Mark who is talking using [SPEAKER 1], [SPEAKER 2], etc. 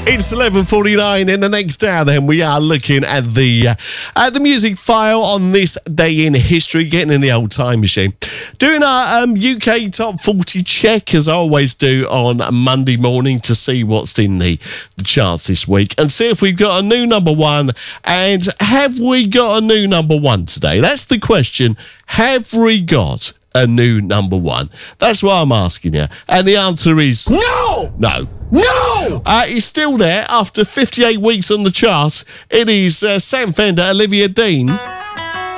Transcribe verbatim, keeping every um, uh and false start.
[SPEAKER 1] It's eleven forty-nine. In the next hour, then, we are looking at the uh, at the music file on this day in history, getting in the old time machine. Doing our um, U K Top forty check, as I always do on Monday morning, to see what's in the, the charts this week and see if we've got a new number one. And have we got a new number one today? That's the question. Have we got a new number one? That's what I'm asking you. And the answer is
[SPEAKER 2] no!
[SPEAKER 1] No.
[SPEAKER 2] No!
[SPEAKER 1] Uh, he's still there after fifty-eight weeks on the chart. It is uh, Sam Fender, Olivia Dean.